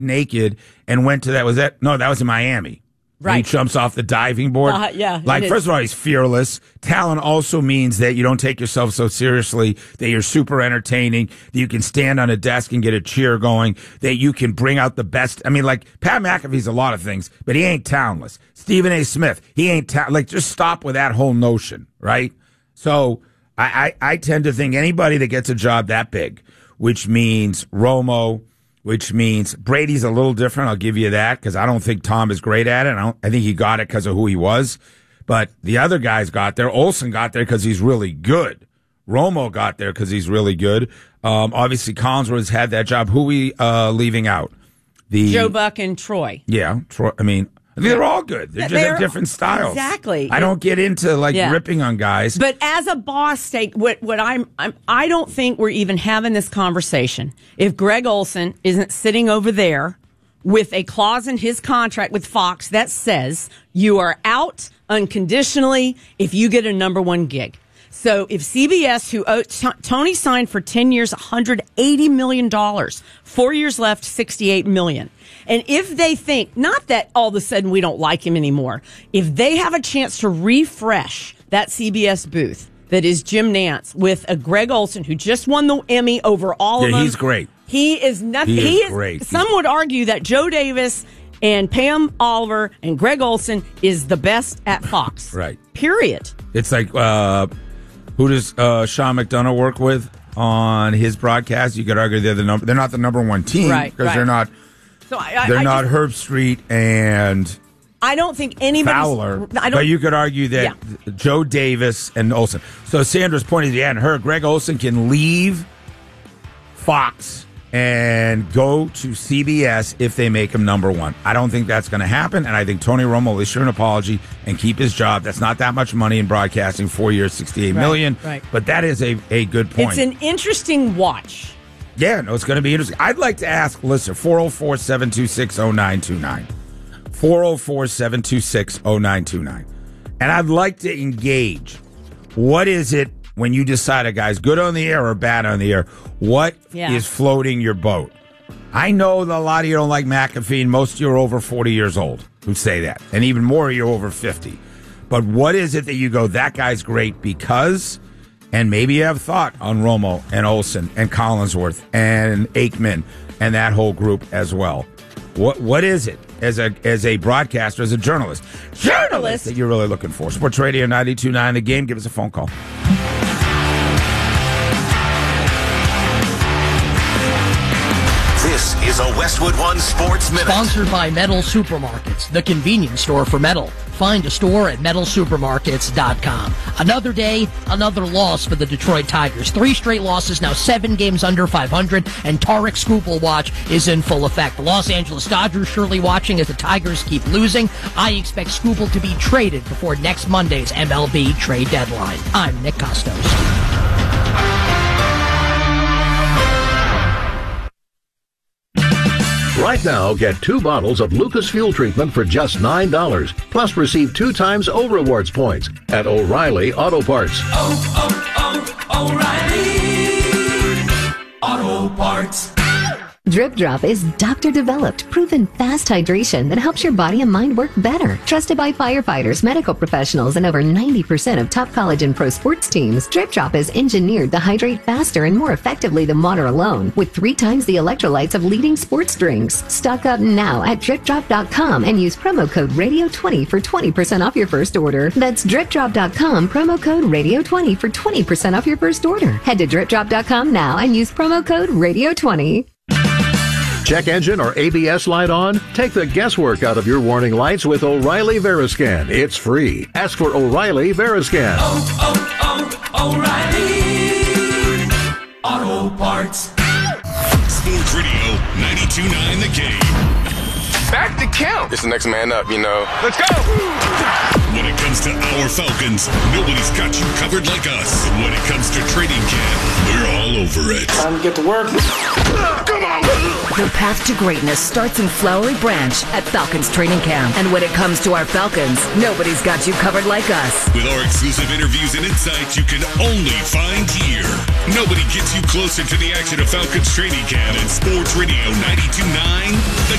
naked and went to that. That was in Miami. Right. He jumps off the diving board. Yeah. Like, first of all, he's fearless. Talent also means that you don't take yourself so seriously, that you're super entertaining, that you can stand on a desk and get a cheer going, that you can bring out the best. I mean, like, Pat McAfee's a lot of things, but he ain't talentless. Stephen A. Smith, he ain't like, just stop with that whole notion, right? So I tend to think anybody that gets a job that big, which means Romo, which means Brady's a little different. I'll give you that, because I don't think Tom is great at it. I think he got it because of who he was. But the other guys got there. Olsen got there because he's really good. Romo got there because he's really good. Obviously, Collinsworth's had that job. Who we leaving out? Joe Buck and Troy. Yeah, Troy. I mean, they're all good. They just have different styles. Exactly. I don't get into ripping on guys. But as a boss, I don't think we're even having this conversation if Greg Olsen isn't sitting over there with a clause in his contract with Fox that says you are out unconditionally if you get a number one gig. So if CBS, who Tony signed for 10 years, $180 million, 4 years left, $68 million. And if they think, not that all of a sudden we don't like him anymore, if they have a chance to refresh that CBS booth that is Jim Nantz with a Greg Olsen who just won the Emmy over all of them. He's great. He is nothing. He is great. Some would argue that Joe Davis and Pam Oliver and Greg Olsen is the best at Fox. Right. Period. It's like, who does Sean McDonough work with on his broadcast? You could argue they're not the number one team, right? Because they're not. So they're not Herb Street and I don't think anybody Fowler. But you could argue that Joe Davis and Olsen. So Sandra's point is, Greg Olsen can leave Fox and go to CBS if they make him number one. I don't think that's going to happen, and I think Tony Romo will issue an apology and keep his job. That's not that much money in broadcasting, 4 years, $68 million. Right. But that is a good point. It's an interesting watch. Yeah, no, it's going to be interesting. I'd like to ask, listen, 404-726-0929. 404-726-0929. And I'd like to engage. What is it when you decide a guy's good on the air or bad on the air? What is floating your boat? I know that a lot of you don't like McAfee, and most of you are over 40 years old who say that. And even more of you are over 50. But what is it that you go, that guy's great because... And maybe you have thought on Romo and Olsen and Collinsworth and Aikman and that whole group as well. What is it as a broadcaster, as a journalist that you're really looking for? Sports Radio 92.9 The Game. Give us a phone call. This is a Westwood One Sports Minute. Sponsored by Metal Supermarkets, the convenience store for metal. Find a store at metalsupermarkets.com. Another day, another loss for the Detroit Tigers. 3 straight losses, now 7 games under 500, and Tarek Skubal watch is in full effect. The Los Angeles Dodgers surely watching as the Tigers keep losing. I expect Skubal to be traded before next Monday's MLB trade deadline. I'm Nick Costos. Right now, get 2 bottles of Lucas Fuel Treatment for just $9. Plus, receive 2 times O Rewards points at O'Reilly Auto Parts. O'Reilly Auto Parts. Drip Drop is doctor-developed, proven fast hydration that helps your body and mind work better. Trusted by firefighters, medical professionals, and over 90% of top college and pro sports teams, Drip Drop is engineered to hydrate faster and more effectively than water alone, with 3 times the electrolytes of leading sports drinks. Stock up now at DripDrop.com and use promo code RADIO20 for 20% off your first order. That's DripDrop.com, promo code RADIO20 for 20% off your first order. Head to DripDrop.com now and use promo code RADIO20. Check engine or ABS light on? Take the guesswork out of your warning lights with O'Reilly Veriscan. It's free. Ask for O'Reilly Veriscan. O'Reilly Auto Parts. Sports Radio 92.9 The Game. back to camp. It's the next man up, you know. Let's go. When it comes to our Falcons, nobody's got you covered like us. And when it comes to training camp, we're all over it. Time to get to work. Come on. The path to greatness starts in Flowery Branch at Falcons Training Camp. And when it comes to our Falcons, nobody's got you covered like us. With our exclusive interviews and insights you can only find here. Nobody gets you closer to the action of Falcons Training Camp and Sports Radio 92.9 The